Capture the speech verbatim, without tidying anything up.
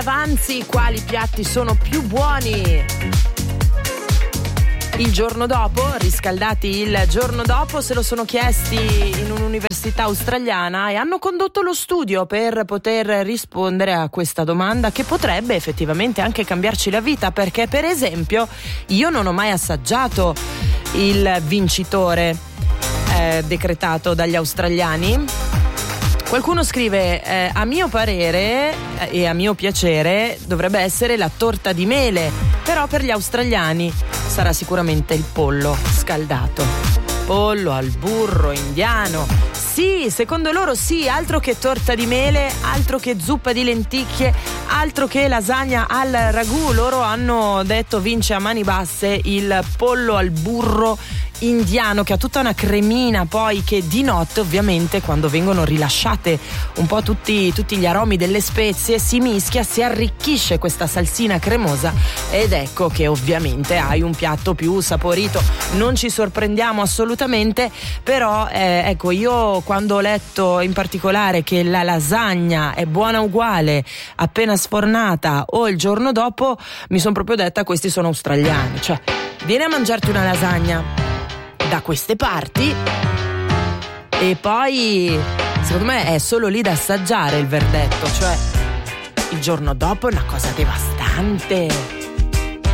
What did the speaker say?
Avanzi, quali piatti sono più buoni? Il giorno dopo, riscaldati il giorno dopo, se lo sono chiesti in un'università australiana e hanno condotto lo studio per poter rispondere a questa domanda che potrebbe effettivamente anche cambiarci la vita, perché per esempio io non ho mai assaggiato il vincitore eh, decretato dagli australiani. Qualcuno scrive, eh, a mio parere eh, e a mio piacere dovrebbe essere la torta di mele, però per gli australiani sarà sicuramente il pollo scaldato. Pollo al burro indiano. Sì, secondo loro sì, altro che torta di mele, altro che zuppa di lenticchie, altro che lasagna al ragù. Loro hanno detto vince a mani basse il pollo al burro indiano, che ha tutta una cremina poi che di notte ovviamente quando vengono rilasciate un po' tutti, tutti gli aromi delle spezie si mischia, si arricchisce questa salsina cremosa ed ecco che ovviamente hai un piatto più saporito. Non ci sorprendiamo assolutamente, però eh, ecco, io quando ho letto in particolare che la lasagna è buona uguale appena sfornata o il giorno dopo, mi sono proprio detta questi sono australiani, cioè vieni a mangiarti una lasagna da queste parti e poi secondo me è solo lì da assaggiare il verdetto, cioè il giorno dopo è una cosa devastante.